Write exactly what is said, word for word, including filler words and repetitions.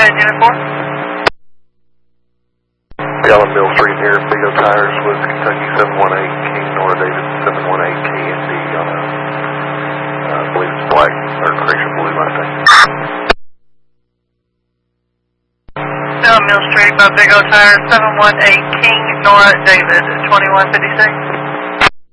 is Unit four? Allen Mill Street here, Big O Tires with Kentucky seven one eight, King Nora David seven one eight, K N D on a, uh, I believe it's black, or Creation Blue, I think. Allen Mill Street by Big O Tires, seven one eight, King Nora David, twenty-one fifty-six.